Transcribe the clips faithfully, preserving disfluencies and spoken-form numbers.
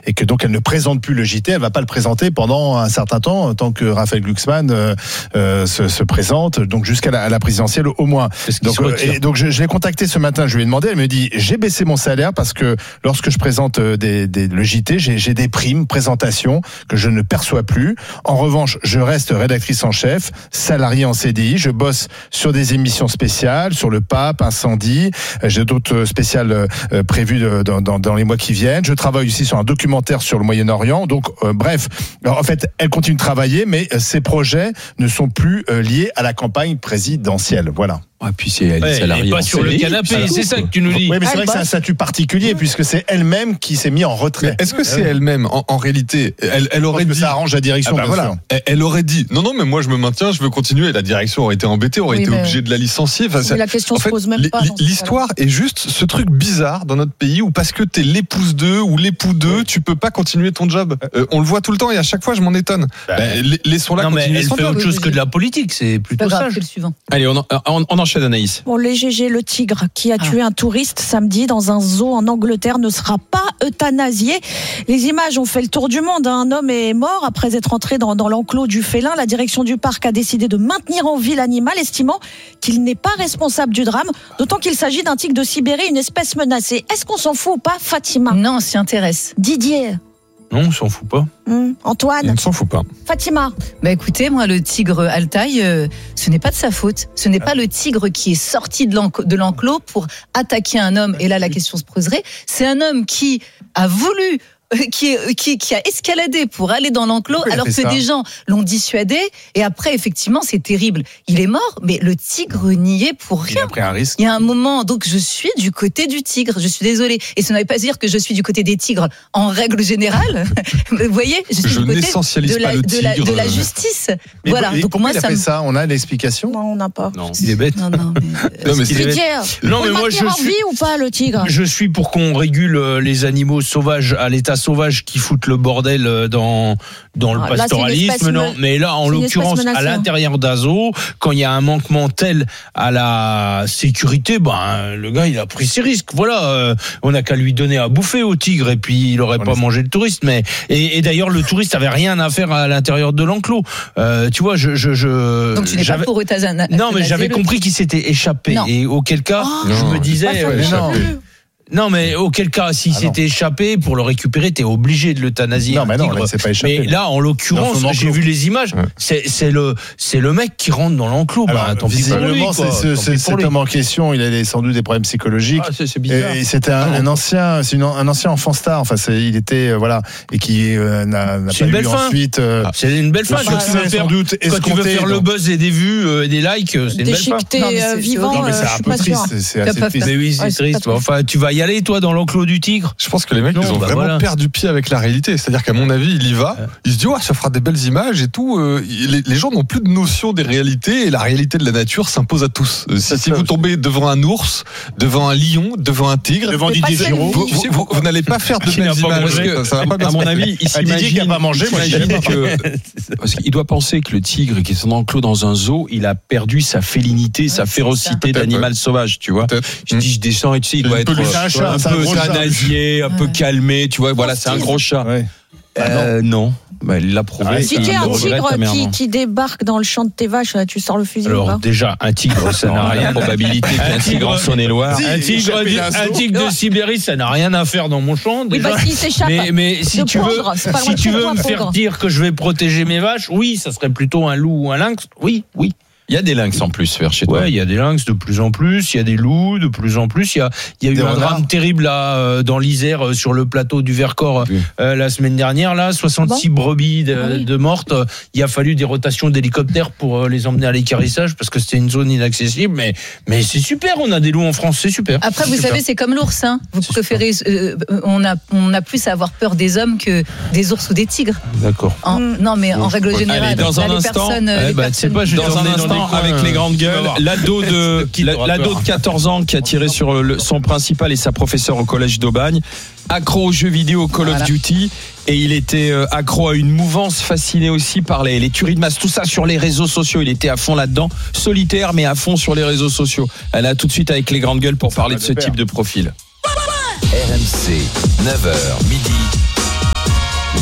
et que donc elle ne présente plus le J T. Elle va pas le présenter pendant un certain temps, tant que Raphaël Glucksmann euh, euh, se, se présente, donc jusqu'à la, à la présidentielle au moins. Donc, euh, et donc je, je l'ai contacté ce matin, je lui ai demandé, elle me dit j'ai baissé mon salaire parce que lorsque je présente des, des, le J T, j'ai, j'ai des primes, présentations que je ne perçois plus. En revanche, je reste rédactrice en chef, salariée en C D I, je bosse sur des émissions spéciales, sur le pape, incendie, j'ai d'autres spéciales euh, prévues de, dans, dans, dans les mois qui viennent. Je travaille aussi sur un documentaire sur le Moyen-Orient. Donc, euh, bref, alors, en fait, elle continue de travailler, mais euh, ses projets ne sont plus euh, liés à la campagne présidentielle. Voilà. Ah, puis c'est elle est ouais, salariée pas en sur C D I, le canapé, c'est ça que tu nous dis. Oui, mais c'est vrai que c'est un statut particulier puisque c'est elle-même qui s'est mise en retrait. Mais est-ce que c'est elle-même en, en réalité elle, elle aurait dit dit ça arrange la direction. Ah bah voilà. elle, elle aurait dit non non mais moi je me maintiens, je veux continuer. La direction aurait été embêtée, aurait Oui, été mais... obligée de la licencier. Enfin, mais la question en se fait, pose même pas. L'histoire est juste ce truc bizarre dans notre pays où parce que t'es l'épouse d'eux ou l'époux d'eux, tu peux pas continuer ton job. Euh, on le voit tout le temps et à chaque fois je m'en étonne. Bah, bah, laissons-la non, continuer mais elle son fait job. autre chose que de la politique, c'est plutôt grave, sage. c'est le suivant. Allez, on, en, on, on enchaîne, Anaïs. Bon, les G G, le tigre qui a tué ah. un touriste samedi dans un zoo en Angleterre ne sera pas euthanasié. Les images ont fait le tour du monde. Un homme est mort après être entré dans, dans l'enclos du félin. La direction du parc a décidé de maintenir en vie l'animal, estimant qu'il n'est pas responsable du drame, d'autant qu'il s'agit d'un tigre de Sibérie, une espèce menacée. Est-ce qu'on s'en fout ou pas, Fatima? Non, on s'y intéresse. Didier? Non, on s'en fout pas. Mmh. Antoine? On ne s'en fout pas. Fatima? Bah écoutez, moi le tigre Altaï, euh, ce n'est pas de sa faute. Ce n'est pas le tigre qui est sorti de, l'enc- de l'enclos pour attaquer un homme. Et là, la question se poserait. C'est un homme qui a voulu... Qui, qui, qui a escaladé pour aller dans l'enclos alors que ça des gens l'ont dissuadé et après effectivement c'est terrible, il est mort mais le tigre n'y est pour rien. Il a pris un risque. Il y a un moment, donc je suis du côté du tigre, je suis désolée et ça ne veut pas dire que je suis du côté des tigres en règle générale. Vous voyez, je suis je du côté n'essentialise de la, pas le de, la, de la justice. Mais voilà, bon, donc moi il a ça fait me... ça, on a l'explication. Non, on n'a pas. Non, il est bête. Non, non, mais... non, mais Didier, non, mais moi je en suis vie ou pas le tigre? Je suis pour qu'on régule les animaux sauvages à l'état sauvage qui foutent le bordel dans dans le ah, là, pastoralisme. Non, me... mais là en l'occurrence à l'intérieur d'Azo, quand il y a un manquement tel à la sécurité, ben le gars il a pris ses risques. Voilà, euh, on n'a qu'à lui donner à bouffer au tigre et puis il aurait on pas est... mangé le touriste. Mais et, et d'ailleurs le touriste avait rien à faire à l'intérieur de l'enclos. Euh, tu vois, je je je. Donc tu n'es j'avais... pas pour euthanasie. Non, mais j'avais compris qu'il s'était échappé non. et auquel cas oh, je me disais. Euh, non. Non, mais auquel cas, s'il ah s'était échappé, pour le récupérer, t'es obligé de l'euthanasier. Non, mais non, là, c'est pas échappé. Mais là, en l'occurrence, j'ai vu les images. Ouais. C'est, c'est le, c'est le mec qui rentre dans l'enclos. Alors, bah, tant visiblement, pis pour lui, c'est, c'est, cet homme en question, il avait sans doute des problèmes psychologiques. Ah, c'est, c'est bizarre. Et, et c'était un, un ancien, c'est une, un ancien enfant star. Enfin, c'est, il était, euh, voilà, et qui euh, n'a, n'a c'est pas une eu fin. ensuite. Euh, ah, c'est une belle fin. Bah, tu veux sans doute quand tu veux faire donc. le buzz et des vues et des likes, c'est une belle fin. Déchiqueté vivant. Non, mais c'est un peu triste. C'est assez triste. Mais oui, c'est triste. Enfin, tu vas y aller, toi, dans l'enclos du tigre. Je pense que les mecs, non, ils ont bah vraiment voilà. perdu pied avec la réalité. C'est-à-dire qu'à mon avis, il y va, il se dit, ouais, ça fera des belles images et tout. Les, les gens n'ont plus de notion des réalités et la réalité de la nature s'impose à tous. Si, si vous tombez devant un ours, devant un lion, devant un tigre, devant Didier Giraud, vous, vous, vous, vous n'allez pas faire de belles images. Que, ça va pas bien. À mon avis, il s'imagine qu'il n'a pas mangé. Moi, que, parce qu'il doit penser que le tigre qui est en enclos dans un zoo, il a perdu sa félinité, sa férocité d'animal sauvage, tu vois. Je dis, je descends et tu sais, il doit être un peu euthanasié, un peu calmé, tu vois. Voilà, c'est un gros chat. Euh, non. Bah, il l'a prouvé. Si tu es un tigre qui, qui débarque dans le champ de tes vaches, tu sors le fusil. Alors, ou pas déjà, un tigre, ça n'a rien. Probabilité qu'un tigre en Saône-et-Loire. Un tigre, un tigre de Sibérie, ça n'a rien à faire dans mon champ. Déjà. Oui, bah, s'il s'échappe. Mais, mais si tu veux, si tu veux me faire dire que je vais protéger mes vaches, oui, ça serait plutôt un loup ou un lynx. Oui, oui. Il y a des lynx en plus vers chez toi. Ouais, il y a des lynx de plus en plus, il y a des loups de plus en plus. Il y a, il y a eu un drame terrible là dans l'Isère sur le plateau du Vercors oui. euh, la semaine dernière. Là, soixante-six bon. brebis de, oui. de mortes. Il a fallu des rotations d'hélicoptères pour les emmener à l'équarrissage parce que c'était une zone inaccessible. Mais, mais c'est super, on a des loups en France, c'est super. Après, c'est vous super. savez, c'est comme l'ours. Hein. Vous c'est préférez, euh, on a, on a plus à avoir peur des hommes que des ours ou des tigres. D'accord. En, non, mais en règle générale, allez, dans un les instant, personnes, eh les bah, personnes pas, dans un instant, avec les grandes gueule, l'ado de, l'ado de quatorze ans qui a tiré sur le, son principal et sa professeure au collège d'Aubagne, accro aux jeux vidéo Call voilà. of Duty, et il était accro à une mouvance, fasciné aussi par les, les tueries de masse, tout ça sur les réseaux sociaux. Il était à fond là-dedans, solitaire mais à fond sur les réseaux sociaux. Elle a tout de suite avec les grandes gueules pour ça parler de ce type de profil. R M C, neuf heures midi.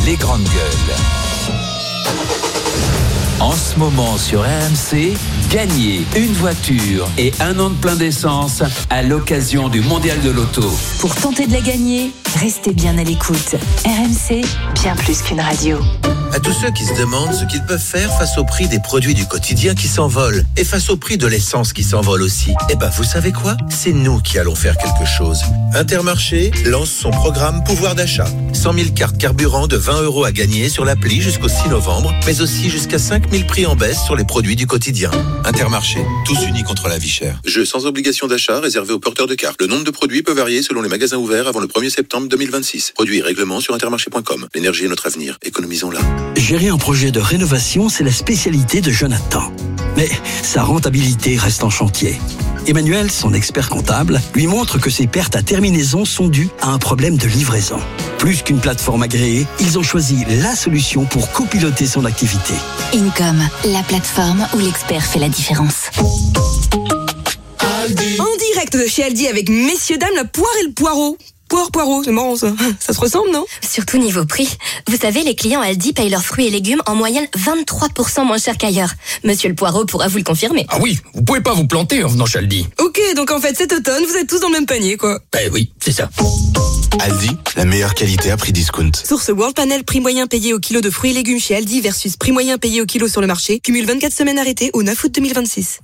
les grandes gueules. En ce moment sur R M C, gagnez une voiture et un an de plein d'essence à l'occasion du Mondial de l'Auto. Pour tenter de la gagner, restez bien à l'écoute. R M C, bien plus qu'une radio. À tous ceux qui se demandent ce qu'ils peuvent faire face au prix des produits du quotidien qui s'envolent et face au prix de l'essence qui s'envole aussi, eh ben vous savez quoi ? C'est nous qui allons faire quelque chose. Intermarché lance son programme pouvoir d'achat. cent mille cartes carburant de vingt euros à gagner sur l'appli jusqu'au six novembre, mais aussi jusqu'à cinq mille prix en baisse sur les produits du quotidien. Intermarché, tous unis contre la vie chère. Jeu sans obligation d'achat réservé aux porteurs de cartes. Le nombre de produits peut varier selon les magasins ouverts avant le premier septembre deux mille vingt-six. Produits et règlements sur intermarché point com. L'énergie est notre avenir. Économisons-la. Gérer un projet de rénovation, c'est la spécialité de Jonathan. Mais sa rentabilité reste en chantier. Emmanuel, son expert comptable, lui montre que ses pertes à terminaison sont dues à un problème de livraison. Plus qu'une plateforme agréée, ils ont choisi la solution pour copiloter son activité. Income, la plateforme où l'expert fait la différence. Aldi. En direct de chez Aldi avec messieurs dames, la poire et le poireau. Poire, poireau, c'est marrant ça. Ça se ressemble, non ? Surtout niveau prix. Vous savez, les clients Aldi payent leurs fruits et légumes en moyenne vingt-trois pour cent moins cher qu'ailleurs. Monsieur le Poireau pourra vous le confirmer. Ah oui, vous pouvez pas vous planter en venant chez Aldi. Ok, donc en fait cet automne, vous êtes tous dans le même panier, quoi. Ben oui, c'est ça. Aldi, la meilleure qualité à prix discount. Source World Panel, prix moyen payé au kilo de fruits et légumes chez Aldi versus prix moyen payé au kilo sur le marché. Cumule vingt-quatre semaines arrêtées au neuf août deux mille vingt-six.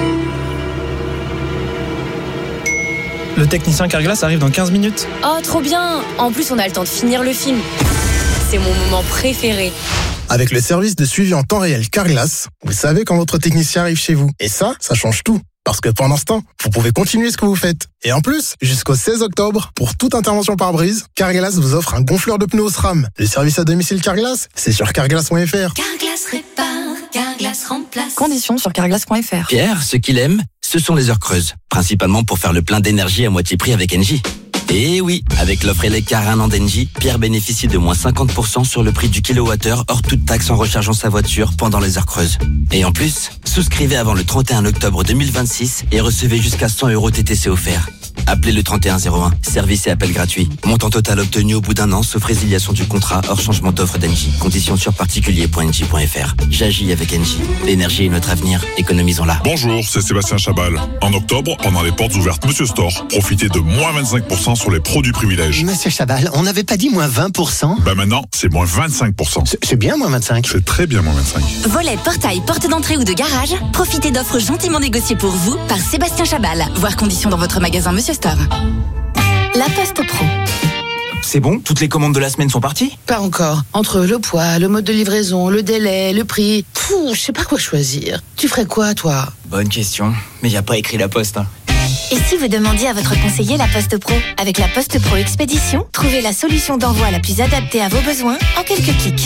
Le technicien Carglass arrive dans quinze minutes. Oh, trop bien! En plus, on a le temps de finir le film. C'est mon moment préféré. Avec le service de suivi en temps réel Carglass, vous savez quand votre technicien arrive chez vous. Et ça, ça change tout. Parce que pendant ce temps, vous pouvez continuer ce que vous faites. Et en plus, jusqu'au seize octobre, pour toute intervention par brise, Carglass vous offre un gonfleur de pneus SRAM. Le service à domicile Carglass, c'est sur carglass point f r. Carglass répare, Carglass remplace. Conditions sur carglass point f r. Pierre, ce qu'il aime, ce sont les heures creuses. Principalement pour faire le plein d'énergie à moitié prix avec Engie. Et oui, avec l'offre Eleccar un an d'Engie, Pierre bénéficie de moins cinquante pour cent sur le prix du kilowattheure hors toute taxe en rechargeant sa voiture pendant les heures creuses. Et en plus, souscrivez avant le trente et un octobre deux mille vingt-six et recevez jusqu'à cent euros T T C offerts. Appelez le trente et un zéro un. Service et appel gratuit. Montant total obtenu au bout d'un an, sauf résiliation du contrat hors changement d'offre d'Engie. Conditions sur particulier point engie point f r. J'agis avec Engie. L'énergie est notre avenir. Économisons-la. Bonjour, c'est Sébastien Chabal. En octobre, pendant les portes ouvertes Monsieur Store, profitez de moins vingt-cinq pour cent sur les produits privilèges. Monsieur Chabal, on n'avait pas dit moins vingt pour cent ? Bah maintenant, c'est moins vingt-cinq pour cent. C'est bien moins vingt-cinq. C'est très bien moins vingt-cinq. Volet, portail, porte d'entrée ou de garage, profitez d'offres gentiment négociées pour vous par Sébastien Chabal. Voir conditions dans votre magasin Monsieur Store. La Poste Pro. C'est bon ? Toutes les commandes de la semaine sont parties ? Pas encore. Entre le poids, le mode de livraison, le délai, le prix... Pouh, je sais pas quoi choisir. Tu ferais quoi, toi ? Bonne question. Mais y a pas écrit la Poste. Hein. Et si vous demandiez à votre conseiller La Poste Pro ? Avec La Poste Pro Expédition, trouvez la solution d'envoi la plus adaptée à vos besoins en quelques clics.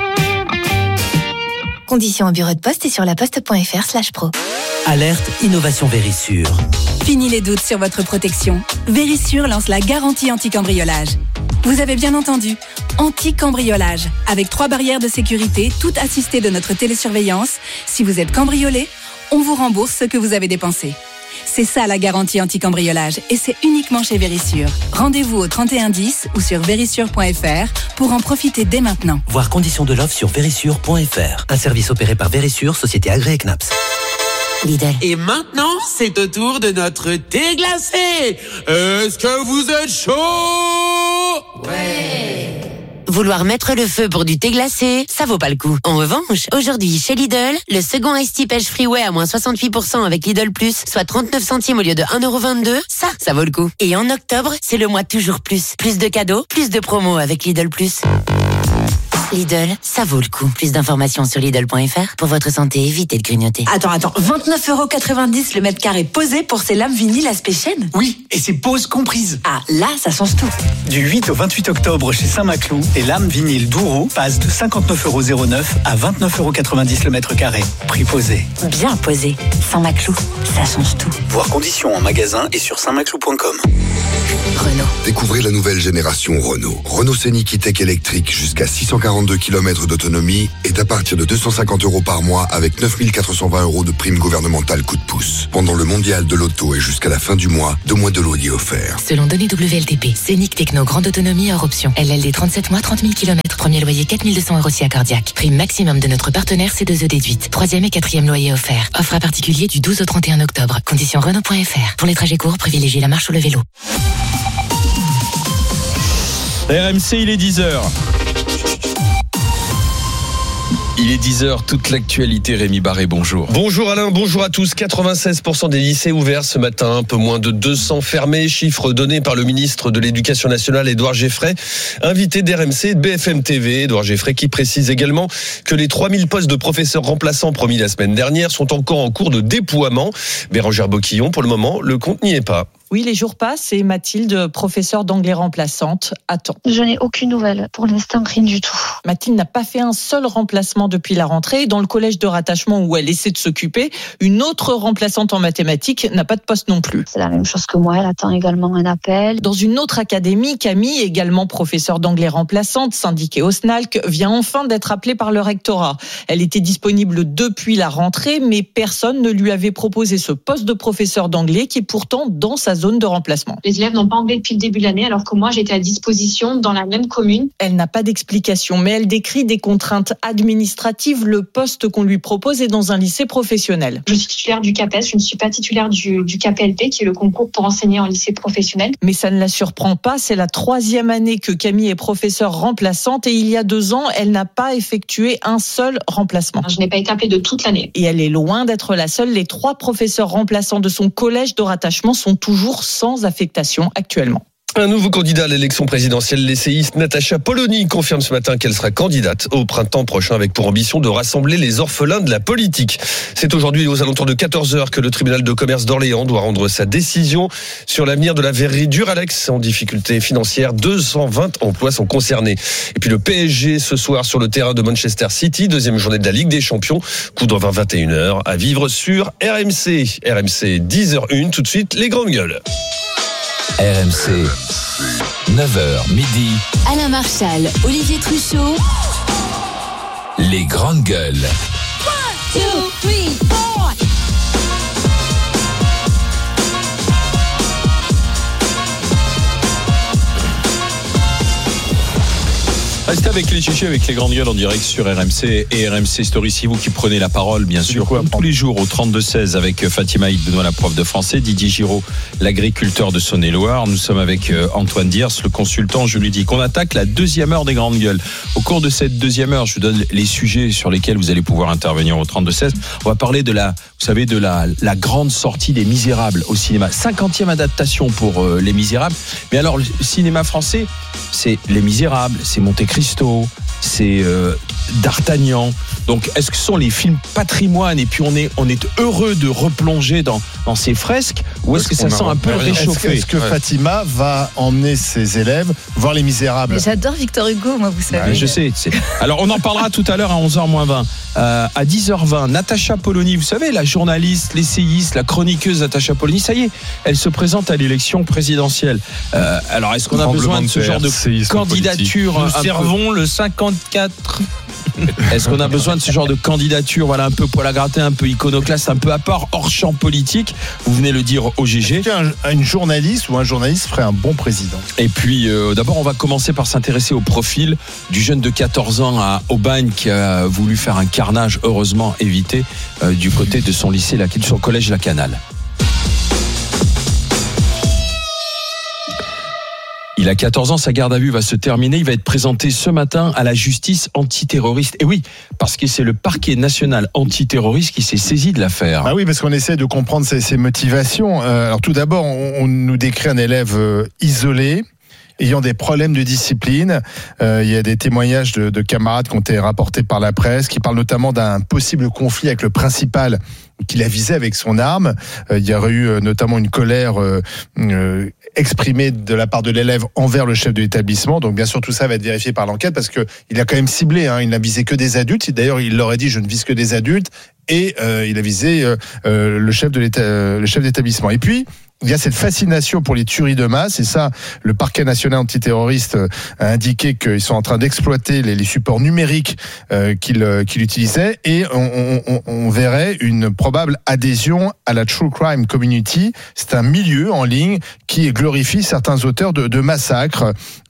Conditions au bureau de poste et sur laposte point f r slash pro. Alerte Innovation Vérissure. Fini les doutes sur votre protection. Vérissure lance la garantie anti-cambriolage. Vous avez bien entendu, anti-cambriolage, avec trois barrières de sécurité, toutes assistées de notre télésurveillance. Si vous êtes cambriolé, on vous rembourse ce que vous avez dépensé. C'est ça la garantie anti-cambriolage et c'est uniquement chez Vérissure. Rendez-vous au trente et un dix ou sur vérissure point f r pour en profiter dès maintenant. Voir conditions de l'offre sur vérissure point f r. Un service opéré par Vérissure, société agréée C N A P S. Lidl. Et maintenant, c'est au tour de notre thé glacé. Est-ce que vous êtes chaud ? Ouais. Vouloir mettre le feu pour du thé glacé, ça vaut pas le coup. En revanche, aujourd'hui, chez Lidl, le second Ice Tea Pêche Freeway à moins soixante-huit pour cent avec Lidl Plus, soit trente-neuf centimes au lieu de un euro vingt-deux, ça, ça vaut le coup. Et en octobre, c'est le mois toujours plus. Plus de cadeaux, plus de promos avec Lidl Plus. Lidl, ça vaut le coup. Plus d'informations sur Lidl point f r. Pour votre santé, évitez de grignoter. Attends, attends, vingt-neuf euros quatre-vingt-dix le mètre carré posé pour ces lames vinyle aspect chaîne ? Oui, et c'est pose comprise. Ah, là, ça change tout. Du huit au vingt-huit octobre chez Saint-Maclou, les lames vinyle Douro passent de cinquante-neuf euros zéro neuf à vingt-neuf euros quatre-vingt-dix le mètre carré. Prix posé. Bien posé. Saint-Maclou, ça change tout. Voir conditions en magasin et sur saint maclou point com. Renault. Découvrez la nouvelle génération Renault. Renault Scénic E-Tech électrique jusqu'à six cent quarante quarante-deux kilomètres d'autonomie est à partir de deux cent cinquante euros par mois avec neuf mille quatre cent vingt euros de prime gouvernementale coup de pouce. Pendant le mondial de l'auto et jusqu'à la fin du mois, deux mois de loyer offerts. Selon données W L T P, Scénic Techno Grande Autonomie hors option. L L D trente-sept mois, trente mille kilomètres. Premier loyer quatre mille deux cents euros si accordiaque. Prime maximum de notre partenaire C deux E déduite. Troisième et quatrième loyer offert. Offre à particulier du douze au trente et un octobre. Conditions Renault point F R. Pour les trajets courts, privilégiez la marche ou le vélo. R M C, il est dix heures. Il est dix heures, toute l'actualité. Rémi Barré, bonjour. Bonjour Alain, bonjour à tous. quatre-vingt-seize pour cent des lycées ouverts ce matin, un peu moins de deux cents fermés. Chiffre donné par le ministre de l'Éducation nationale, Édouard Geffray, invité d'R M C et de B F M T V. Édouard Geffray qui précise également que les trois mille postes de professeurs remplaçants promis la semaine dernière sont encore en cours de déploiement. Bérangère Boquillon, pour le moment, le compte n'y est pas. Oui, les jours passent et Mathilde, professeure d'anglais remplaçante, attend. Je n'ai aucune nouvelle. Pour l'instant, rien du tout. Mathilde n'a pas fait un seul remplacement depuis la rentrée. Dans le collège de rattachement où elle essaie de s'occuper, une autre remplaçante en mathématiques n'a pas de poste non plus. C'est la même chose que moi. Elle attend également un appel. Dans une autre académie, Camille, également professeure d'anglais remplaçante, syndiquée au S N A L C, vient enfin d'être appelée par le rectorat. Elle était disponible depuis la rentrée, mais personne ne lui avait proposé ce poste de professeur d'anglais qui est pourtant dans sa zone de remplacement. Les élèves n'ont pas anglais depuis le début de l'année, alors que moi j'étais à disposition dans la même commune. Elle n'a pas d'explication, mais elle décrit des contraintes administratives. Le poste qu'on lui propose est dans un lycée professionnel. Je suis titulaire du CAPES, je ne suis pas titulaire du, du K P L P, qui est le concours pour enseigner en lycée professionnel. Mais ça ne la surprend pas, c'est la troisième année que Camille est professeure remplaçante et il y a deux ans, elle n'a pas effectué un seul remplacement. Je n'ai pas été appelée de toute l'année. Et elle est loin d'être la seule. Les trois professeurs remplaçants de son collège de rattachement sont toujours sans affectation actuellement. Un nouveau candidat à l'élection présidentielle, l'essayiste Natacha Polony confirme ce matin qu'elle sera candidate au printemps prochain avec pour ambition de rassembler les orphelins de la politique. C'est aujourd'hui aux alentours de quatorze heures que le tribunal de commerce d'Orléans doit rendre sa décision sur l'avenir de la verrerie Duralex en difficulté financière. deux cent vingt emplois sont concernés. Et puis le P S G ce soir sur le terrain de Manchester City, deuxième journée de la Ligue des Champions, coup d'envoi vingt et une heures à vivre sur R M C. R M C dix heures une, tout de suite les grandes gueules. R M C, neuf heures midi. Alain Marchal, Olivier Truchot. Les grandes gueules. one, two, three, four. Restez avec les chichis, avec les grandes gueules en direct sur R M C et R M C Story. Si vous qui prenez la parole, bien sûr, comme tous les jours au trente-deux seize avec Fatima Id Benoît, la prof de français, Didier Giraud, l'agriculteur de Saône-et-Loire. Nous sommes avec Antoine Diers, le consultant juridique. On attaque la deuxième heure des grandes gueules. Au cours de cette deuxième heure, je vous donne les sujets sur lesquels vous allez pouvoir intervenir au trente-deux seize. On va parler de la, vous savez, de la, la grande sortie des Misérables au cinéma. cinquantième adaptation pour euh, Les Misérables. Mais alors, le cinéma français, c'est Les Misérables, c'est Monte Cristo, c'est euh, D'Artagnan. Donc, est-ce que ce sont les films patrimoine et puis on est, on est heureux de replonger dans, dans ces fresques ou est-ce, est-ce que ça sent un peu réchauffé? Est-ce que, est-ce que ouais. Fatima va emmener ses élèves voir Les Misérables? Mais j'adore Victor Hugo, moi, vous savez. Bah, je sais, c'est... Alors, on en parlera tout à l'heure à onze heures moins vingt. Euh, à dix heures vingt, Natacha Polony, vous savez, la journaliste, l'essayiste, la chroniqueuse Natacha Polony, ça y est, elle se présente à l'élection présidentielle. Euh, alors, est-ce qu'on a besoin de ce genre de candidature? Nous servons peu... le cinquante-quatre. Est-ce qu'on a besoin de ce genre de candidature, voilà, un peu poil à gratter, un peu iconoclaste, un peu à part, hors champ politique? Vous venez le dire au G G. Est-ce qu'un journaliste ou un journaliste ferait un bon président? Et puis, euh, d'abord, on va commencer par s'intéresser au profil du jeune de quatorze ans à Aubagne qui a voulu faire un carnage, heureusement évité, euh, du côté de son lycée, de son collège La Canale. Il a quatorze ans, sa garde à vue va se terminer. Il va être présenté ce matin à la justice antiterroriste. Et oui, parce que c'est le parquet national antiterroriste qui s'est saisi de l'affaire. Ah oui, parce qu'on essaie de comprendre ses, ses motivations. Euh, alors tout d'abord, on, on nous décrit un élève euh, isolé, ayant des problèmes de discipline. Euh, il y a des témoignages de, de camarades qui ont été rapportés par la presse, qui parlent notamment d'un possible conflit avec le principal qu'il a visé avec son arme. Euh, il y aurait eu euh, notamment une colère euh, euh, exprimée de la part de l'élève envers le chef de l'établissement. Donc bien sûr, tout ça va être vérifié par l'enquête parce que il a quand même ciblé, hein, il n'a visé que des adultes. D'ailleurs, il leur a dit « je ne vise que des adultes » et euh, il a visé euh, euh, le chef de l'éta- euh, le chef d'établissement. Et puis, il y a cette fascination pour les tueries de masse, et ça, le parquet national antiterroriste a indiqué qu'ils sont en train d'exploiter les, les supports numériques euh, qu'il, qu'il utilisait, et on, on, on verrait une probable adhésion à la True Crime Community. C'est un milieu en ligne qui glorifie certains auteurs de, de massacres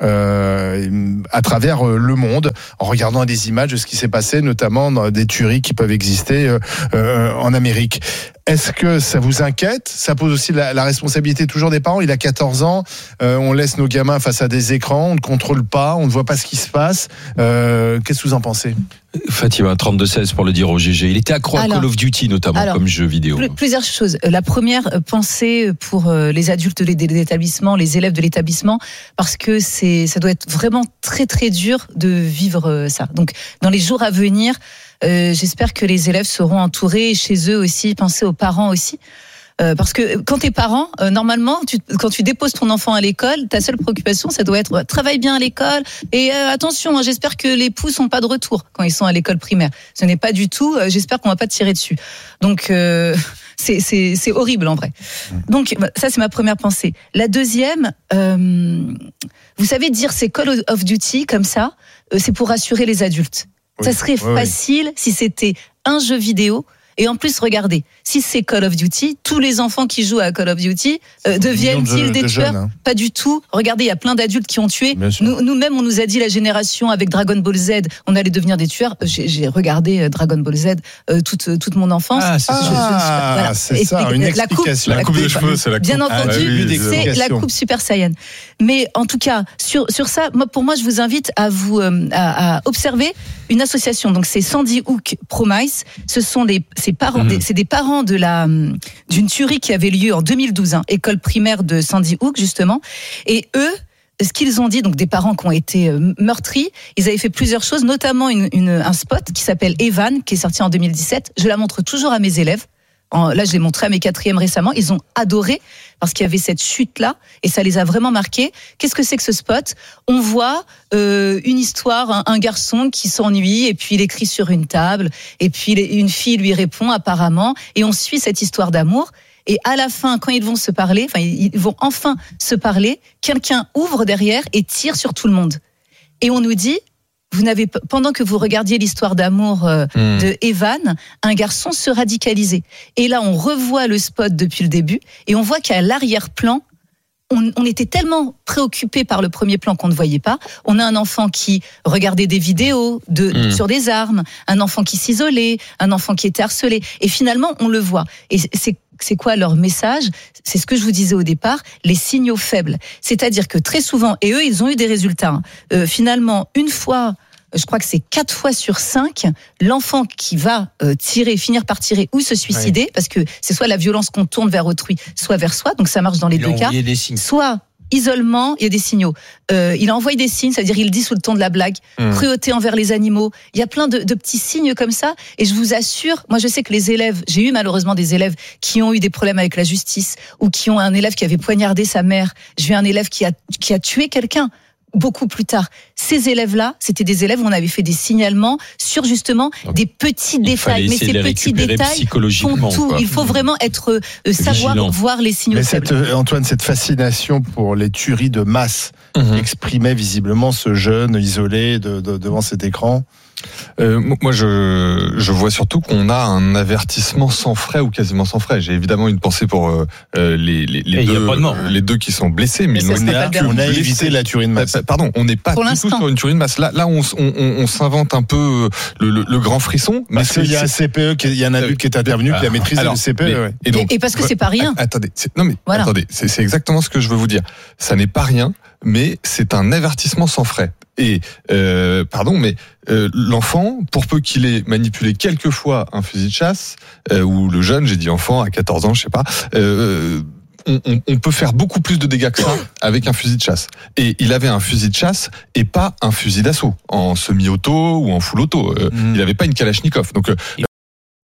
euh, à travers le monde, en regardant des images de ce qui s'est passé, notamment dans des tueries qui peuvent exister euh, euh, en Amérique. Est-ce que ça vous inquiète ? Ça pose aussi la, la responsabilité toujours des parents. Il a quatorze ans, euh, on laisse nos gamins face à des écrans, on ne contrôle pas, on ne voit pas ce qui se passe. Euh, qu'est-ce que vous en pensez ? Fatima, trente-deux seize pour le dire au G G. Il était accro à Call of Duty notamment alors, comme jeu vidéo. Plusieurs choses. La première, pensée pour les adultes de l'établissement, les élèves de l'établissement, parce que c'est, ça doit être vraiment très très dur de vivre ça. Donc dans les jours à venir, euh, j'espère que les élèves seront entourés chez eux aussi, pensez aux parents aussi. Euh, parce que quand t'es parent, euh, normalement, tu, quand tu déposes ton enfant à l'école, ta seule préoccupation, ça doit être euh, travaille bien à l'école et euh, attention, hein, j'espère que les poux sont pas de retour quand ils sont à l'école primaire. Ce n'est pas du tout. Euh, j'espère qu'on va pas te tirer dessus. Donc euh, c'est, c'est, c'est horrible en vrai. Donc ça c'est ma première pensée. La deuxième, euh, vous savez dire c'est Call of Duty comme ça, euh, c'est pour rassurer les adultes. Oui, ça serait oui, facile oui. si c'était un jeu vidéo. Et en plus, regardez, si c'est Call of Duty, tous les enfants qui jouent à Call of Duty euh, deviennent-ils de, des de tueurs jeunes, hein. Pas du tout. Regardez, il y a plein d'adultes qui ont tué. Nous, nous-mêmes, on nous a dit la génération avec Dragon Ball Z, on allait devenir des tueurs. J'ai, j'ai regardé Dragon Ball Z euh, toute, toute mon enfance. Ah, c'est, je, je, je, voilà. c'est et, ça, et, une la coupe, explication. La coupe, la coupe de cheveux, c'est la coupe. Bien entendu, ah, oui, c'est la coupe Super Saiyan. Mais en tout cas, sur, sur ça, moi, pour moi, je vous invite à vous euh, à, à observer une association. Donc, c'est Sandy Hook Promise. Ce sont les, ces parents, mmh. des, c'est des parents de la, d'une tuerie qui avait lieu en deux mille douze, hein, école primaire de Sandy Hook, justement. Et eux, ce qu'ils ont dit, donc des parents qui ont été meurtris, ils avaient fait plusieurs choses, notamment une, une, un spot qui s'appelle Evan, qui est sorti en deux mille dix-sept. Je la montre toujours à mes élèves. Là, je l'ai montré à mes quatrièmes récemment. Ils ont adoré parce qu'il y avait cette chute-là et ça les a vraiment marqués. Qu'est-ce que c'est que ce spot ? On voit euh, une histoire, un, un garçon qui s'ennuie et puis il écrit sur une table et puis une fille lui répond apparemment et on suit cette histoire d'amour. Et à la fin, quand ils vont se parler, enfin, ils vont enfin se parler, quelqu'un ouvre derrière et tire sur tout le monde. Et on nous dit... Vous n'avez, pendant que vous regardiez l'histoire d'amour euh, mmh. de Evan, un garçon se radicalisait. Et là, on revoit le spot depuis le début et on voit qu'à l'arrière-plan, on, on était tellement préoccupé par le premier plan qu'on ne voyait pas. On a un enfant qui regardait des vidéos de, mmh. sur des armes, un enfant qui s'isolait, un enfant qui était harcelé. Et finalement, on le voit. Et c'est C'est quoi leur message ? C'est ce que je vous disais au départ, les signaux faibles. C'est-à-dire que très souvent, et eux, ils ont eu des résultats. Euh, finalement, une fois, je crois que c'est quatre fois sur cinq, l'enfant qui va euh, tirer, finir par tirer ou se suicider, ouais. parce que c'est soit la violence qu'on tourne vers autrui, soit vers soi, donc ça marche dans les il deux cas. Soit isolement, il y a des signaux. Euh, il envoie des signes, c'est-à-dire il dit sous le ton de la blague, mmh. cruauté envers les animaux. Il y a plein de, de petits signes comme ça. Et je vous assure, moi je sais que les élèves, j'ai eu malheureusement des élèves qui ont eu des problèmes avec la justice ou qui ont un élève qui avait poignardé sa mère. J'ai eu un élève qui a, qui a tué quelqu'un. Beaucoup plus tard. Ces élèves-là, c'était des élèves où on avait fait des signalements sur justement Donc, des petits détails. Mais ces petits détails font tout. Quoi. Il faut vraiment être euh, savoir Vigilant. voir les signaux. Mais cette, Antoine, cette fascination pour les tueries de masse mmh. exprimait visiblement ce jeune isolé de, de, devant cet écran. Euh, moi, je, je vois surtout qu'on a un avertissement sans frais ou quasiment sans frais. J'ai évidemment une pensée pour euh, les, les, les, deux, les deux qui sont blessés, mais, mais on, a, on a évité la tuerie de masse. Pardon, on n'est pas pour du l'instant. tout sur une tuerie de masse. Là, là, on, on, on s'invente un peu le, le, le grand frisson. Parce qu'il y a un C P E, il y a un adulte qui est intervenu, qui a maîtrisé alors, le C P E. Mais, ouais. et, donc, et, et parce que c'est pas rien. Attendez, c'est, non mais voilà. attendez, c'est, c'est exactement ce que je veux vous dire. Ça n'est pas rien, mais c'est un avertissement sans frais. Et euh, pardon, mais euh, l'enfant, pour peu qu'il ait manipulé quelques fois un fusil de chasse, euh, ou le jeune, j'ai dit enfant à quatorze ans, je sais pas, euh, on, on, on peut faire beaucoup plus de dégâts que ça avec un fusil de chasse. Et il avait un fusil de chasse et pas un fusil d'assaut en semi-auto ou en full auto. Euh, mmh. Il avait pas une Kalachnikov. Donc euh,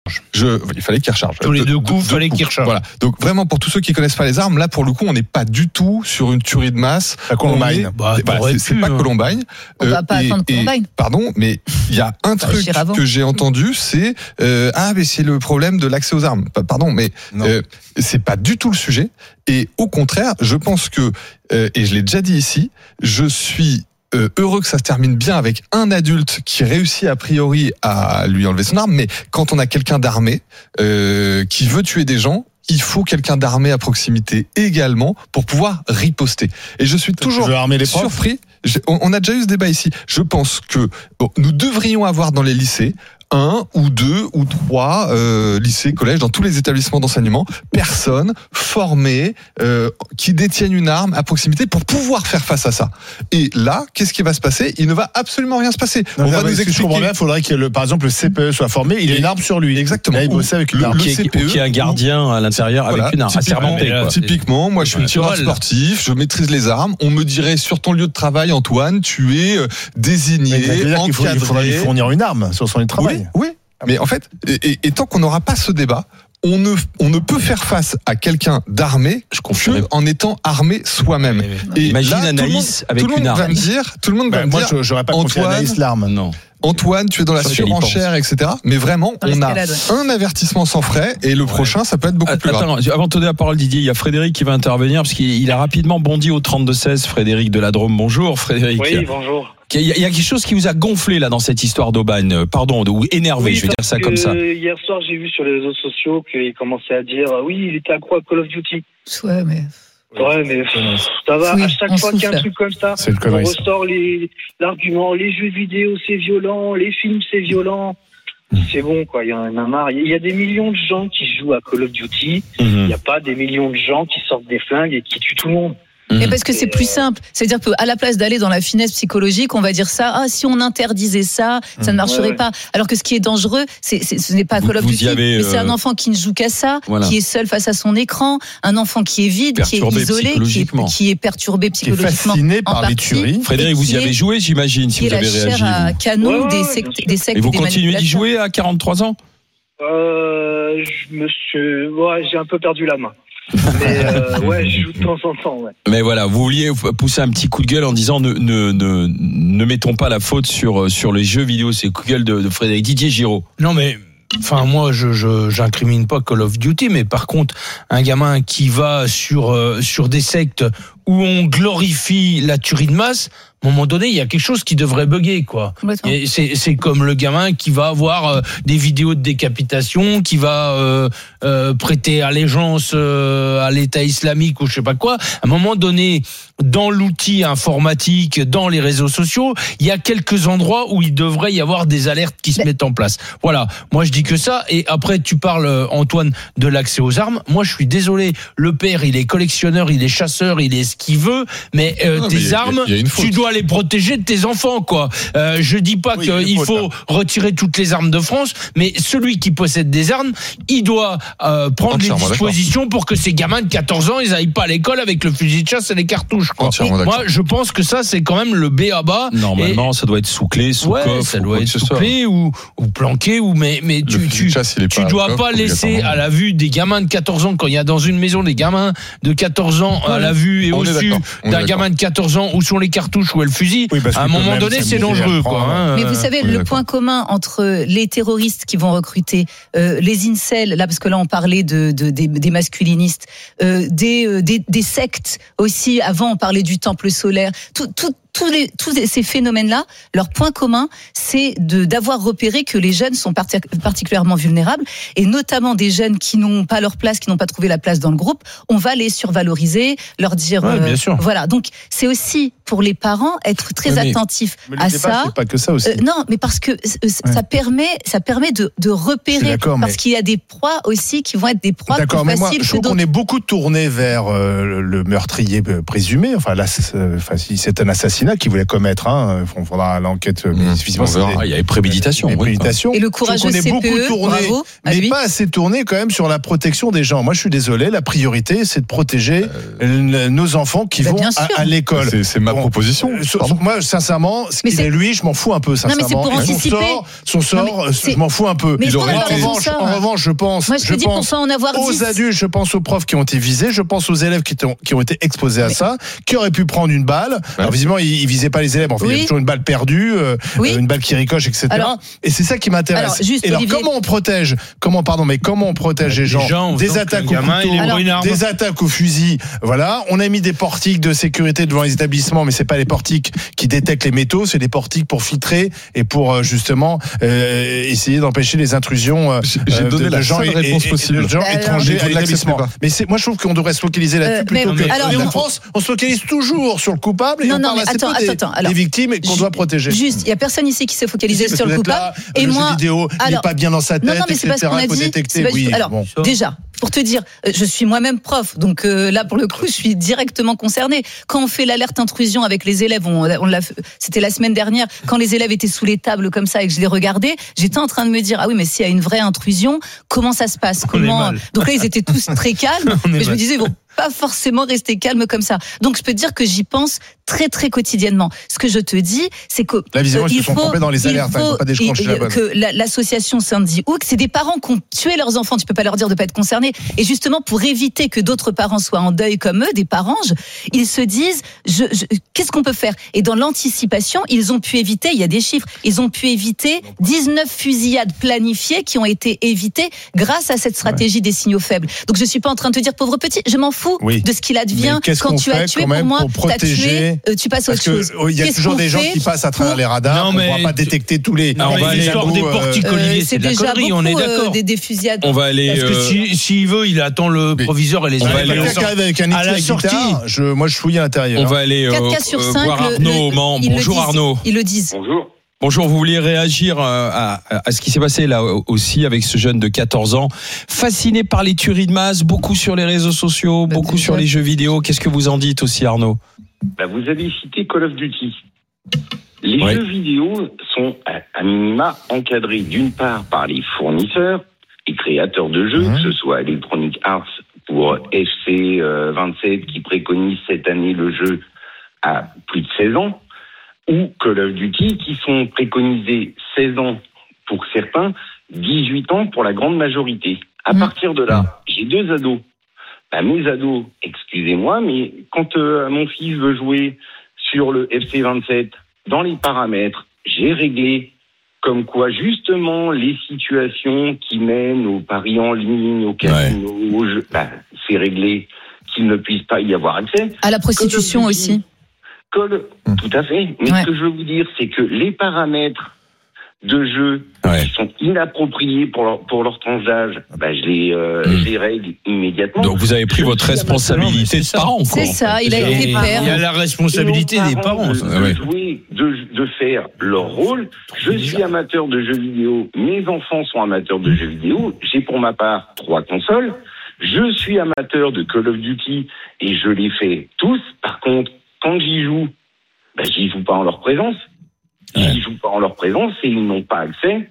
Je, il fallait qu'il recharge. Tous les deux coups, il fallait coups. qu'il recharge. Voilà. Donc vraiment, pour tous ceux qui connaissent pas les armes, là pour le coup, on n'est pas du tout sur une tuerie de masse. À Columbine. Bah, bah, c'est, c'est pas Columbine. On va pas et, attendre et, Columbine. Pardon, mais il y a un truc que j'ai entendu, c'est euh, ah mais c'est le problème de l'accès aux armes. Pardon, mais euh, c'est pas du tout le sujet. Et au contraire, je pense que euh, et je l'ai déjà dit ici, je suis Euh, heureux que ça se termine bien avec un adulte qui réussit a priori à lui enlever son arme, mais quand on a quelqu'un d'armé euh, qui veut tuer des gens, il faut quelqu'un d'armé à proximité également pour pouvoir riposter. Et je suis toujours surpris. On, on a déjà eu ce débat ici. Je pense que bon, nous devrions avoir dans les lycées un ou deux ou trois euh, lycées, collèges, dans tous les établissements d'enseignement, personnes formées euh, qui détiennent une arme à proximité pour pouvoir faire face à ça. Et là, qu'est-ce qui va se passer ? Il ne va absolument rien se passer. Non, on non, va nous si expliquer. je comprends bien, il faudrait que, le, par exemple, le C P E soit formé. Il a une arme sur lui. Exactement. Là, il bossait avec une le, arme. Le qui, C P E, qui est un gardien à l'intérieur voilà, avec une arme. Typiquement, assermenté, quoi. typiquement moi, je suis tireur sportif, je maîtrise les armes. On me dirait sur ton lieu de travail, Antoine, tu es désigné, encadré. Il faudrait il faudra lui fournir une arme sur son lieu de travail. Oui, oui. Mais en fait, et, et, et tant qu'on n'aura pas ce débat, on ne, on ne peut faire face à quelqu'un d'armé que en étant armé soi-même. Et imagine là, Anaïs avec tout le monde une arme. Va me dire, tout le monde bah, va me moi, dire, j'aurais pas confié à Anaïs l'arme. Non. Antoine, tu es dans la surenchère, et cetera. Mais vraiment, on a un avertissement sans frais et le ouais. prochain, ça peut être beaucoup plus Attends, grave. Avant de donner la parole, Didier, il y a Frédéric qui va intervenir parce qu'il a rapidement bondi au trente-deux seize. Frédéric de la Drôme, bonjour Frédéric. Oui, bonjour. Il y, a, il y a quelque chose qui vous a gonflé là dans cette histoire d'Aubagne, pardon, ou énervé, oui, je vais dire ça comme ça. Hier soir, j'ai vu sur les réseaux sociaux qu'il commençait à dire oui, il était accro à Call of Duty. Ouais, mais. Ouais, mais pff, ça va, oui, à chaque fois qu'il y a un truc comme ça, on ressort les, l'argument, les jeux vidéo c'est violent, les films c'est violent. Mmh. C'est bon, quoi, il y en a marre. Il y a des millions de gens qui jouent à Call of Duty, il mmh. n'y a pas des millions de gens qui sortent des flingues et qui tuent tout le monde. Mais parce que c'est plus simple. C'est-à-dire qu'à la place d'aller dans la finesse psychologique, on va dire ça, ah, si on interdisait ça, ça ne marcherait ouais, ouais. pas. Alors que ce qui est dangereux, c'est, c'est, ce n'est pas Call of Duty, mais c'est un enfant qui ne joue qu'à ça, voilà. qui est seul face à son écran, un enfant qui est vide, qui est isolé, qui est, qui est perturbé psychologiquement. Qui est fasciné par partie, les tueries. Frédéric, vous y avez joué, j'imagine, si vous avez réagi. Qui est la chair à canon ouais, des sectes, des sectes. Et vous continuez d'y jouer à quarante-trois ans? Euh, je me suis, ouais, j'ai un peu perdu la main. Mais euh, ouais, je joue de temps en temps. Ouais. Mais voilà, vous vouliez pousser un petit coup de gueule en disant ne ne ne, ne mettons pas la faute sur sur les jeux vidéo. C'est le coup de gueule de, de Frédéric. Didier Giraud. Non mais. Enfin, moi, je, je, j'incrimine pas Call of Duty, mais par contre, un gamin qui va sur, euh, sur des sectes où on glorifie la tuerie de masse, à un moment donné, il y a quelque chose qui devrait bugger, quoi. Et c'est, c'est comme le gamin qui va avoir euh, des vidéos de décapitation, qui va euh, euh, prêter allégeance euh, à l'État islamique ou je sais pas quoi. À un moment donné, dans l'outil informatique, dans les réseaux sociaux, il y a quelques endroits où il devrait y avoir des alertes qui se mettent en place. Voilà. Moi, je dis que ça. Et après, tu parles, Antoine, de l'accès aux armes. Moi, je suis désolé. Le père, il est collectionneur, il est chasseur, il est ce qu'il veut. Mais euh, non, tes mais armes, y a, y a tu dois les protéger de tes enfants, quoi. Euh, je dis pas oui, qu'il faut retirer toutes les armes de France, mais celui qui possède des armes, il doit euh, prendre les dispositions d'accord. pour que ces gamins de quatorze ans, ils aillent pas à l'école avec le fusil de chasse et les cartouches. Moi, je pense que ça, c'est quand même le B A B A. Normalement, et... ça doit être sous clé, sous ouais, coffre, ça doit être sous clé ou, ou planqué, ou mais mais tu tu, tu pas dois coffre, pas laisser à la vue des gamins de quatorze ans quand il y a dans une maison des gamins de quatorze ans à la vue et au dessus d'un gamin de quatorze ans où sont les cartouches où est le fusil. Oui, à un moment donné, c'est dangereux, quoi. Hein. Mais vous savez, le point commun entre les terroristes qui vont recruter, euh, les incels, là parce que là on parlait de, de des, des masculinistes, euh, des, euh, des des sectes aussi. Avant on parlait du temple solaire, tout, tout, tous, les, tous ces phénomènes-là, leur point commun, c'est de, d'avoir repéré que les jeunes sont parti, particulièrement vulnérables, et notamment des jeunes qui n'ont pas leur place, qui n'ont pas trouvé la place dans le groupe. On va les survaloriser, leur dire... Ouais, bien sûr. Euh, voilà, donc c'est aussi pour les parents être très ouais, mais, attentifs mais à débat, ça. C'est pas que ça aussi. Euh, non, mais parce que euh, ça ouais. permet, ça permet de, de repérer, parce mais... qu'il y a des proies aussi qui vont être des proies d'accord, plus mais faciles moi, je trouve que qu'on est beaucoup tourné vers euh, le meurtrier présumé. Enfin là, c'est, enfin, si c'est un assassinat, assassinat qu'ils voulaient commettre. Hein. Il faudra l'enquête. Mmh. Des, il y avait préméditation. Des préméditation. Et le courageux on est C P E, beaucoup tourné, mais lui. pas assez tourné quand même sur la protection des gens. Moi, je suis désolé. La priorité, c'est de protéger euh... nos enfants qui bah, vont à, à l'école. C'est, c'est ma bon, proposition. Euh, moi, sincèrement, ce qu'il est lui, je m'en fous un peu. Sincèrement. Non, mais c'est pour anticiper. Son sort, son sort non, je m'en fous un peu. Mais il aurait été... en, revanche, en revanche, je pense, moi, je, je dis pense en avoir aux dix. adultes, je pense aux profs qui ont été visés, je pense aux élèves qui, qui ont été exposés à mais... ça, qui auraient pu prendre une balle. Ouais. Alors visiblement, ils, ils visaient pas les élèves. En fait, oui. Il y a toujours une balle perdue, euh, oui. une balle qui ricoche, et cetera. Alors, et c'est ça qui m'intéresse. Alors, juste, et alors, Olivier... comment on protège Comment, pardon, mais comment on protège les gens, les gens Des attaques au couteau, alors, des attaques au fusil. Voilà, on a mis des portiques de sécurité devant les établissements, mais c'est pas les portiques qui détectent les métaux, c'est des portiques pour filtrer et pour justement euh, essayer d'empêcher les intrusions euh, J'ai donné de, la de gens, seule et, réponse et, possible. Et de gens alors, étrangers à l'établissement. Mais c'est, moi, je trouve qu'on devrait se focaliser là-dessus euh, plutôt mais, que. Alors, et en France, on se focalise toujours sur le coupable et non, on non, parle assez attends, peu des, attends, alors, des victimes et qu'on ju- doit protéger. Juste, il y a personne ici qui s'est focalisé sur le coupable. Là, et le moi, jeu vidéo, il n'est pas bien dans sa tête, non, non, mais c'est et cetera. Pas ce qu'on a il faut dit, détecter. Pas oui, alors, bon. déjà, pour te dire, je suis moi-même prof, donc euh, là pour le coup, je suis directement concernée. Quand on fait l'alerte intrusion avec les élèves, on, on l'a, c'était la semaine dernière, quand les élèves étaient sous les tables comme ça et que je les regardais, j'étais en train de me dire ah oui, mais s'il y a une vraie intrusion, comment ça se passe Comment Donc là, ils étaient tous très calmes, mais je me disais bon. Pas forcément rester calme comme ça. Donc je peux te dire que j'y pense très très quotidiennement. Ce que je te dis, c'est que là, visiblement, euh, ils se sont trompés dans les alertes. Il faut, hein, pas déclencher il, la bonne. que la, l'association Sandy Hook, c'est des parents qui ont tué leurs enfants. Tu peux pas leur dire de pas être concernés. Et justement, pour éviter que d'autres parents soient en deuil comme eux, des parents, ils se disent, je, je, qu'est-ce qu'on peut faire ? Et dans l'anticipation, ils ont pu éviter. Il y a des chiffres. Ils ont pu éviter dix-neuf fusillades planifiées qui ont été évitées grâce à cette stratégie ouais. des signaux faibles. Donc je suis pas en train de te dire pauvre petit. Je m'en fous oui. de ce qu'il a advient quand tu as tué pour moi, pour t'as tué, euh, tu passes à autre chose. Il y a Qu'est-ce toujours des gens qui passent à travers pour... les radars, non, on ne pourra pas détecter tous les. Non, on va aller l'histoire des portiques, Olivier, c'est, c'est de la déjà connerie, beaucoup, on est d'accord. Euh, des, des fusillades. On va aller. Parce que s'il si veut, il attend le proviseur et les. On va aller avec un à la sortie. Je, moi, je fouille à l'intérieur. On va aller voir Arnaud au Mans. Bonjour Arnaud. Ils le disent. Bonjour. Bonjour, vous vouliez réagir à, à ce qui s'est passé là aussi avec ce jeune de quatorze ans, fasciné par les tueries de masse, beaucoup sur les réseaux sociaux, beaucoup bah, sur les jeux vidéo. Qu'est-ce que vous en dites aussi, Arnaud ? Bah, vous avez cité Call of Duty. Les ouais. jeux vidéo sont à, à minima encadrés d'une part par les fournisseurs et créateurs de jeux, mmh. que ce soit Electronic Arts pour F C vingt-sept qui préconise cette année le jeu à plus de seize ans, ou Call of Duty qui sont préconisés seize ans pour certains, dix-huit ans pour la grande majorité. À mmh. partir de là, j'ai deux ados. Bah, mes ados, excusez-moi, mais quand euh, mon fils veut jouer sur le F C vingt-sept, dans les paramètres, j'ai réglé comme quoi justement les situations qui mènent aux paris en ligne, au casino, ouais. aux jeux, bah, c'est réglé qu'ils ne puissent pas y avoir accès. À la prostitution Duty, aussi. Call, tout à fait. Mais ouais. ce que je veux vous dire, c'est que les paramètres de jeu ouais. qui sont inappropriés pour leur, pour leur tranche d'âge, bah, je, les, euh, mmh. je les règle immédiatement. Donc vous avez pris je votre responsabilité de parent. C'est ça, il a été père. Il y a la responsabilité des parents. De, de, jouer, de, de faire leur rôle. Je suis amateur de jeux vidéo, mes enfants sont amateurs de jeux vidéo, j'ai pour ma part trois consoles, je suis amateur de Call of Duty et je les fais tous. Par contre, quand j'y joue, bah, j'y joue pas en leur présence. Ils ne jouent pas en leur présence et ils n'ont pas accès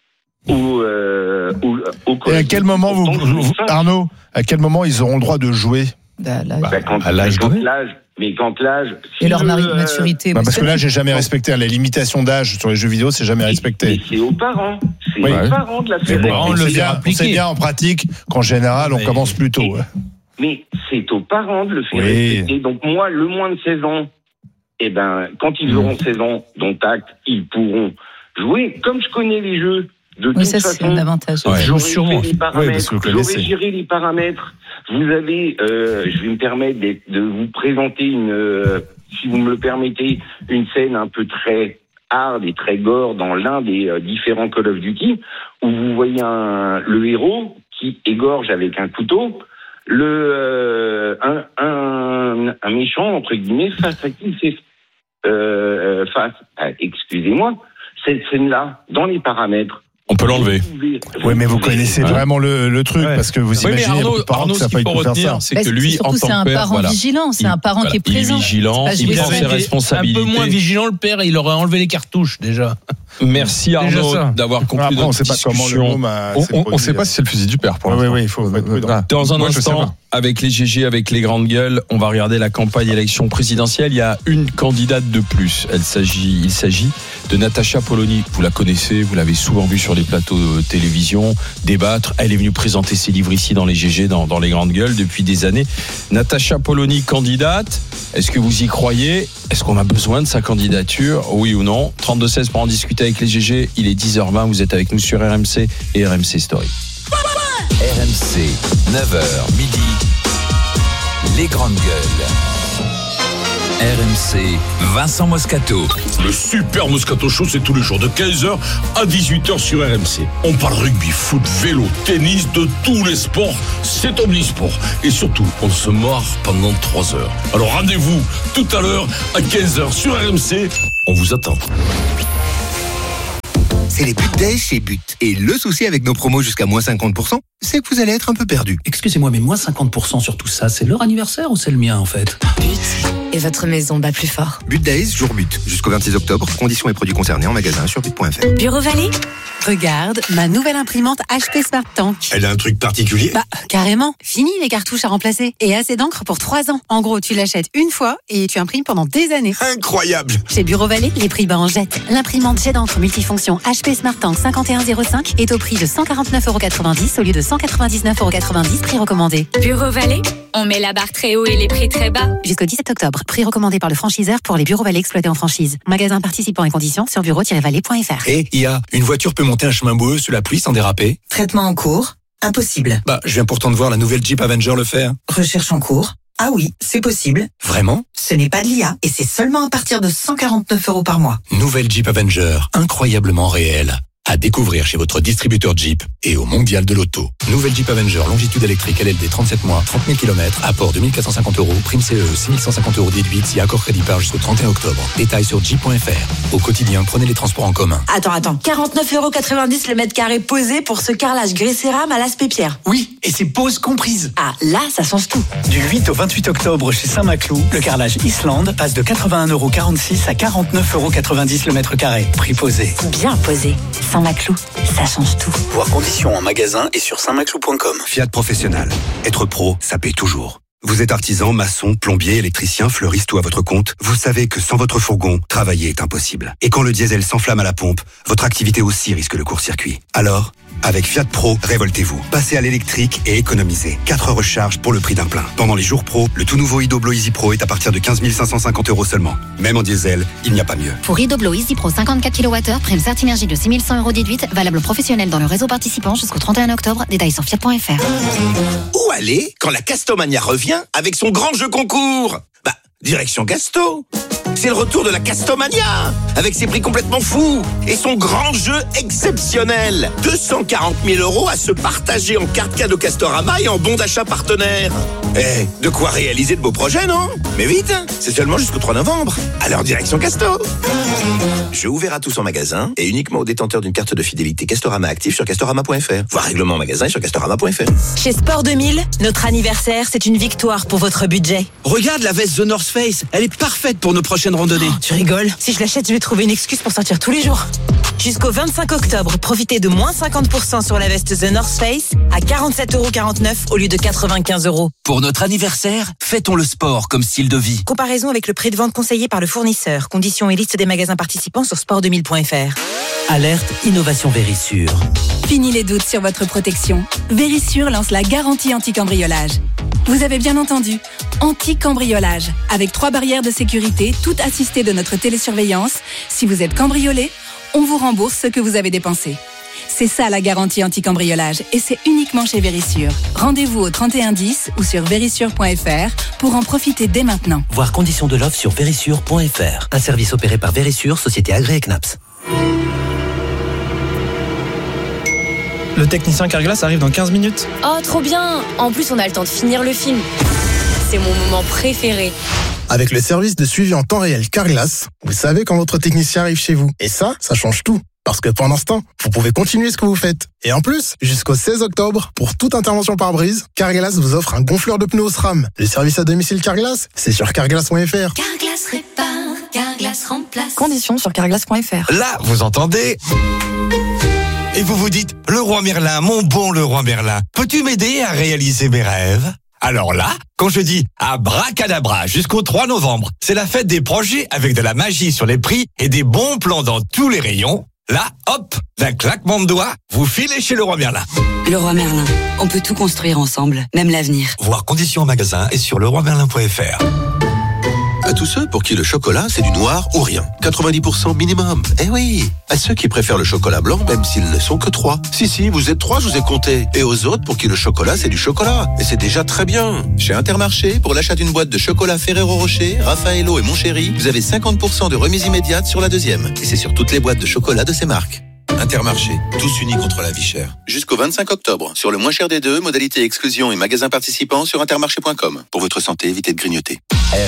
au, euh, au, au Et à quel moment, vous, vous, Arnaud, à quel moment ils auront le droit de jouer bah, quand, À l'âge de l'âge, mais quand l'âge. Si et leur le, maturité. Bah, parce que là, j'ai jamais respecté la limitation d'âge sur les jeux vidéo, c'est jamais respecté. Et c'est aux parents. C'est oui. aux parents de la faire. Bon, on, le bien, on sait bien en pratique qu'en général, on mais, commence plus tôt. Mais, mais c'est aux parents de le faire oui. respecter. Donc moi, le moins de seize ans. Eh ben, quand ils auront seize ans, dont acte, ils pourront jouer. Comme je connais les jeux, de oui, toute ça, façon, c'est un avantage. Ouais. J'aurais sûrement. fait les paramètres, oui, j'aurais géré les paramètres. Vous avez, euh, je vais me permettre de, de vous présenter une, euh, si vous me le permettez, une scène un peu très hard et très gore dans l'un des euh, différents Call of Duty, où vous voyez un, le héros qui égorge avec un couteau le euh, un, un, un méchant entre guillemets face à qui il fait Euh, face à, excusez-moi, cette scène-là, dans les paramètres, On peut l'enlever. Oui, mais vous connaissez ouais. vraiment le, le truc, ouais. parce que vous oui, imaginez Arnaud, parents Arnaud, que ça ce qu'il faut retenir, c'est que lui, surtout, en tant c'est un que père, parent voilà, vigilant, c'est il, un parent voilà, qui est présent. Il est vigilant, pas, il prend ses responsabilités. Un peu moins vigilant, le père, il aurait enlevé les cartouches déjà. Merci Arnaud d'avoir conclu notre discussion. On ne sait pas comment le on, on sait pas si c'est le fusil du père pour l'instant. Oui, oui, il faut être prudent. Dans un instant, avec les G G, avec les grandes gueules, on va regarder la campagne élection présidentielle. Il y a une candidate de plus. Elle s'agit, il s'agit de Natacha Polony. Vous la connaissez, vous l'avez souvent vue sur les plateaux de télévision, débattre. Elle est venue présenter ses livres ici dans les G G, dans, dans les grandes gueules depuis des années. Natacha Polony, candidate. Est-ce que vous y croyez ? Est-ce qu'on a besoin de sa candidature ? Oui ou non ? trente-deux seize pour en discuter avec les G G. Il est dix heures vingt. Vous êtes avec nous sur R M C et R M C Story. R M C, neuf heures midi. Les grandes gueules. R M C, Vincent Moscato. Le super Moscato Show, c'est tous les jours de quinze heures à dix-huit heures sur R M C. On parle rugby, foot, vélo, tennis, de tous les sports. C'est omnisport. Et surtout, on se marre pendant trois heures. Alors rendez-vous tout à l'heure à quinze heures sur R M C. On vous attend. C'est les But Days chez But. Et le souci avec nos promos jusqu'à moins cinquante pour cent, c'est que vous allez être un peu perdu. Excusez-moi, mais moins cinquante pour cent sur tout ça, c'est leur anniversaire ou c'est le mien en fait ? But. Et votre maison bat plus fort. But Days, jour But. Jusqu'au vingt-six octobre. Conditions et produits concernés en magasin sur but point f r. Bureau Vallée ? Regarde, ma nouvelle imprimante H P Smart Tank. Elle a un truc particulier ? Bah, carrément. Fini les cartouches à remplacer. Et assez d'encre pour trois ans. En gros, tu l'achètes une fois et tu imprimes pendant des années. Incroyable ! Chez Bureau Vallée, les prix bas en jette. L'imprimante jet d'encre multifonction H P Smart Tank cinquante et un zéro cinq est au prix de cent quarante-neuf euros quatre-vingt-dix au lieu de cent quatre-vingt-dix-neuf euros quatre-vingt-dix, prix recommandé. Bureau Vallée, on met la barre très haut et les prix très bas. Jusqu'au dix-sept octobre, prix recommandé par le franchiseur pour les Bureaux Vallée exploités en franchise. Magasin participant et conditions sur bureau tiret vallée point f r. Et il y a une voiture peut monter un chemin boueux sous la pluie sans déraper. Traitement en cours. Impossible. Bah, je viens pourtant de voir la nouvelle Jeep Avenger le faire. Recherche en cours. Ah oui, c'est possible. Vraiment ? Ce n'est pas de l'I A et c'est seulement à partir de cent quarante-neuf euros par mois. Nouvelle Jeep Avenger, incroyablement réelle. À découvrir chez votre distributeur Jeep et au Mondial de l'Auto. Nouvelle Jeep Avenger, longitude électrique L L D trente-sept mois, trente mille kilomètres, apport deux mille quatre cent cinquante euros, prime C E E six mille cent cinquante euros déduite si accord crédit par jusqu'au trente et un octobre. Détails sur jeep point f r. Au quotidien, prenez les transports en commun. Attends, attends. quarante-neuf euros quatre-vingt-dix le mètre carré posé pour ce carrelage grès cérame à l'aspect pierre. Oui, et c'est pose comprise. Ah, là, ça change tout. Du huit au vingt-huit octobre chez Saint-Maclou, le carrelage Islande passe de quatre-vingt-un euros quarante-six à quarante-neuf euros quatre-vingt-dix le mètre carré. Prix posé. Bien posé. Saint-Maclou, ça change tout. Voir conditions en magasin et sur saint maclou point com. Fiat Professionnel. Être pro, ça paie toujours. Vous êtes artisan, maçon, plombier, électricien, fleuriste ou à votre compte, vous savez que sans votre fourgon, travailler est impossible. Et quand le diesel s'enflamme à la pompe, votre activité aussi risque le court-circuit. Alors, avec Fiat Pro, révoltez-vous. Passez à l'électrique et économisez. quatre recharges pour le prix d'un plein. Pendant les jours pro, le tout nouveau Idoblo Easy Pro est à partir de quinze mille cinq cent cinquante euros seulement. Même en diesel, il n'y a pas mieux. Pour Idoblo Easy Pro cinquante-quatre kilowattheures, prime Certinergie de six mille cent euros déduite, valable professionnel dans le réseau participant jusqu'au trente et un octobre. Détails sur fiat point f r. Où aller quand la Castomania revient avec son grand jeu concours ? Bah, direction Gasto. C'est le retour de la Castomania, avec ses prix complètement fous et son grand jeu exceptionnel. deux cent quarante mille euros à se partager en carte cadeau Castorama et en bon d'achat partenaire. Eh, de quoi réaliser de beaux projets, non ? Mais vite, c'est seulement jusqu'au trois novembre. Alors direction Casto. Jeu ouvert à tous en magasin et uniquement aux détenteurs d'une carte de fidélité Castorama active sur castorama point f r. Voir règlement en magasin et sur castorama point f r. Chez Sport deux mille, notre anniversaire, c'est une victoire pour votre budget. Regarde la veste The North Face, elle est parfaite pour nos prochaines randonnées. Oh, tu rigoles. Si je l'achète, je vais trouver une excuse pour sortir tous les jours. Jusqu'au vingt-cinq octobre, profitez de moins cinquante pour cent sur la veste The North Face à quarante-sept euros quarante-neuf au lieu de quatre-vingt-quinze euros. Pour notre anniversaire, fêtons le sport comme style de vie. Comparaison avec le prix de vente conseillé par le fournisseur. Conditions et liste des magasins participants sur sport deux mille point f r. Alerte Innovation Vérissure. Fini les doutes sur votre protection. Vérissure lance la garantie anti-cambriolage. Vous avez bien entendu, anti-cambriolage. Avec trois barrières de sécurité, toutes assistées de notre télésurveillance. Si vous êtes cambriolé, on vous rembourse ce que vous avez dépensé. C'est ça la garantie anti-cambriolage et c'est uniquement chez Vérissure. Rendez-vous au trente et un dix ou sur vérissure point f r pour en profiter dès maintenant. Voir conditions de l'offre sur vérissure point f r. Un service opéré par Vérissure, société agréée C N A P S. Le technicien Carglass arrive dans quinze minutes. Oh, trop bien! En plus, on a le temps de finir le film. C'est mon moment préféré. Avec le service de suivi en temps réel Carglass, vous savez quand votre technicien arrive chez vous. Et ça, ça change tout. Parce que pendant ce temps, vous pouvez continuer ce que vous faites. Et en plus, jusqu'au seize octobre, pour toute intervention par brise, Carglass vous offre un gonfleur de pneus SRAM. Le service à domicile Carglass, c'est sur carglass point f r. Carglass répare, Carglass remplace. Conditions sur carglass point f r. Là, vous entendez ? Et vous vous dites, le roi Merlin, mon bon le roi Merlin, peux-tu m'aider à réaliser mes rêves ? Alors là, quand je dis abracadabra jusqu'au trois novembre, c'est la fête des projets avec de la magie sur les prix et des bons plans dans tous les rayons. Là, hop, d'un claquement de doigts, vous filez chez le roi Merlin. Le roi Merlin, on peut tout construire ensemble, même l'avenir. Voir conditions en magasin et sur le roi merlin point f r. À tous ceux pour qui le chocolat, c'est du noir ou rien. quatre-vingt-dix pour cent minimum. Eh oui. À ceux qui préfèrent le chocolat blanc, même s'ils ne sont que trois. Si, si, vous êtes trois, je vous ai compté. Et aux autres pour qui le chocolat, c'est du chocolat. Et c'est déjà très bien. Chez Intermarché, pour l'achat d'une boîte de chocolat Ferrero Rocher, Raffaello et Montchéri, vous avez cinquante pour cent de remise immédiate sur la deuxième. Et c'est sur toutes les boîtes de chocolat de ces marques. Intermarché, tous unis contre la vie chère. Jusqu'au vingt-cinq octobre, sur le moins cher des deux, modalité exclusion et magasins participants sur intermarché point com. Pour votre santé, évitez de grignoter.